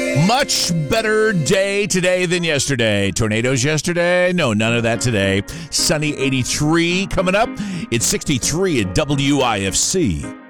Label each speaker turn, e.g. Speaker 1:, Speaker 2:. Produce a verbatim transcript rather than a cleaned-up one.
Speaker 1: Much better day today than yesterday. Tornadoes yesterday? No, none of that today. Sunny eighty-three coming up. It's sixty-three at W I F C.